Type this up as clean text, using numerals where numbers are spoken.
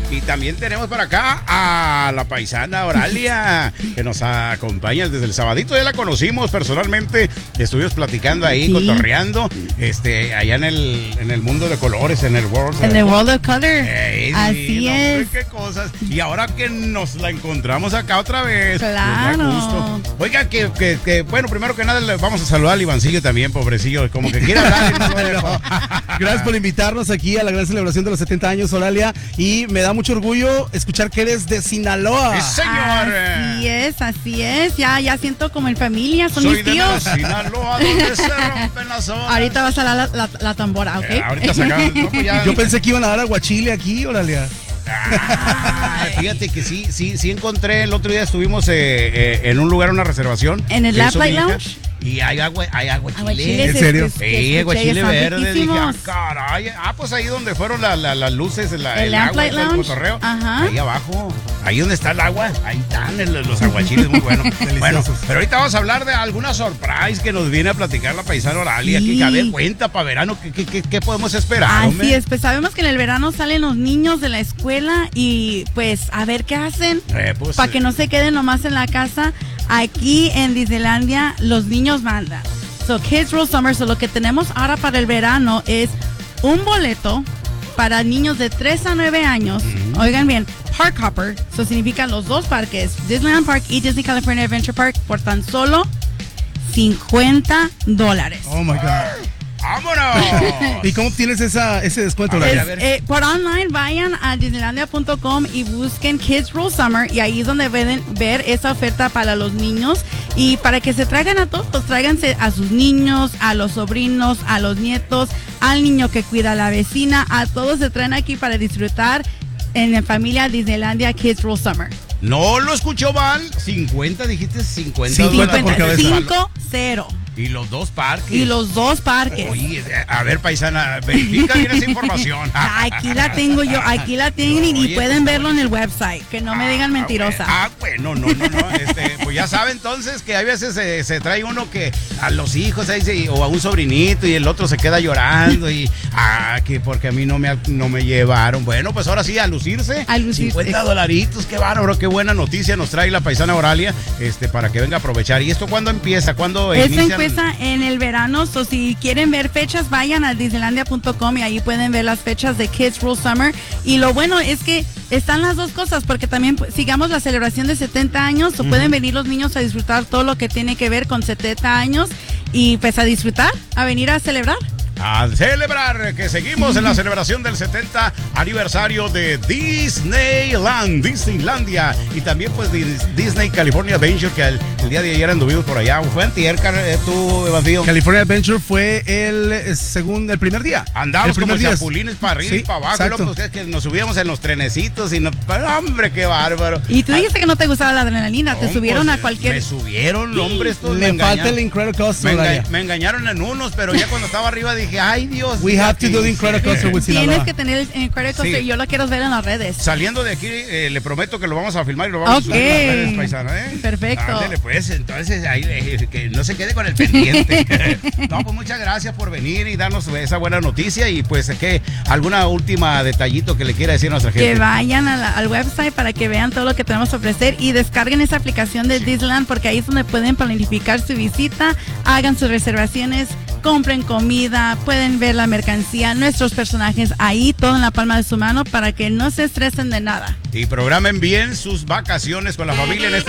Y también tenemos por acá a la paisana Oralia, que nos acompaña desde el sabadito. Ya la conocimos personalmente, estuvimos platicando ahí, cotorreando, allá en el mundo de colores, en el World. En el World of Color. Así es. Qué cosas. Y ahora que nos la encontramos acá otra vez, claro. Nos da gusto. Oiga, que bueno, primero que nada le vamos a saludar al Ivancillo también, pobrecillo, como que quiere hablar. Gracias por invitarnos aquí a la gran celebración de los 70 años, Oralia. Y me da mucho orgullo escuchar que eres de Sinaloa. ¡Sí, señor! Así es. Ya siento como en familia, son Soy mis tíos. de Sinaloa, donde se rompen las olas. Ahorita va a salir la tambora, ¿ok? Ahorita sacamos. No, pues ya. Yo pensé que iban a dar aguachile aquí, Oralia. Fíjate que sí encontré. El otro día estuvimos en un lugar, una reservación. ¿En el Lamplight Lounge? Y hay aguachile. ¿En serio? Sí, aguachile verde. Dije, caray. Pues ahí donde fueron las luces, el Lamplight agua, Lounge. El cotorreo. Ajá. Ahí abajo. Ahí donde está el agua. Ahí están los aguachiles muy buenos. Bueno, pero ahorita vamos a hablar de alguna surprise que nos viene a platicar la paisana Oralia. Sí. Que a ver, cuenta para verano. ¿Qué podemos esperar? Así es, pues sabemos que en el verano salen los niños de la escuela y pues a ver qué hacen pues, para que no se queden nomás en la casa. Aquí en Disneylandia los niños mandan. So Kids Rule Summer, so lo que tenemos ahora para el verano es un boleto para niños de 3 a 9 años. Oigan bien, Park Hopper, eso significa los dos parques, Disneyland Park y Disney California Adventure Park, por tan solo $50. Oh my God. ¡Vámonos! ¿Y cómo obtienes ese descuento? Por online, vayan a disneylandia.com y busquen Kids Rule Summer y ahí es donde pueden ver esa oferta para los niños y para que se traigan a todos, tráiganse a sus niños, a los sobrinos, a los nietos, al niño que cuida a la vecina, a todos se traen aquí para disfrutar en la familia Disneylandia Kids Rule Summer. No lo escuchó mal. 50, dijiste 50. 50 por cabeza. 5-0. Y los dos parques. Oye, a ver, paisana, verifica bien esa información. Aquí la tengo yo, aquí la tienen y pueden verlo en el website, que no me digan mentirosa. Bueno, no. Pues ya sabe entonces que a veces se trae uno que a los hijos o a un sobrinito y el otro se queda llorando y que porque a mí no me llevaron. Bueno, pues ahora sí, a lucirse. $50, qué bárbaro, qué buena noticia nos trae la paisana Oralia, para que venga a aprovechar. ¿Y esto cuándo empieza? ¿Cuándo inicia? Empieza en el verano, so si quieren ver fechas, vayan a disneylandia.com y ahí pueden ver las fechas de Kids Rule Summer. Y lo bueno es que están las dos cosas, porque también sigamos la celebración de 70 años, o pueden venir los niños a disfrutar todo lo que tiene que ver con 70 años y pues a disfrutar, a venir a celebrar. A celebrar, que seguimos en la celebración del 70 aniversario de Disneylandia y también pues Disney California Adventure, que el día de ayer anduvimos por allá. ¿Fue antier, tú, Evangelio? California Adventure fue el primer día. Andamos como chapulines para arriba y para abajo, loco, que nos subíamos en los trenecitos y hombre, qué bárbaro. Y tú dijiste que no te gustaba la adrenalina, te subieron a cualquier... Me subieron, hombre, estos me falta el Incredicoaster. Me engañaron en unos, pero ya cuando estaba arriba dije, ay Dios. We have to do the Incredicoaster with Sinaloa. Tienes que tener el Incredicoaster, yo lo quiero ver en las redes. Saliendo de aquí, le prometo que lo vamos a filmar y lo vamos a subir en las redes, paisana, Perfecto. Ándale, pues, entonces, ahí, que no se quede con el pendiente. No, pues muchas gracias por venir y darnos esa buena noticia y pues, ¿alguna última detallito que le quiera decir a nuestra gente? Que vayan al website para que vean todo lo que tenemos que ofrecer y descarguen esa aplicación de Disneyland, porque ahí es donde pueden planificar su visita, hagan sus reservaciones, compren comida, pueden ver la mercancía, nuestros personajes ahí, todo en la palma de su mano para que no se estresen de nada. Y programen bien sus vacaciones con la familia en este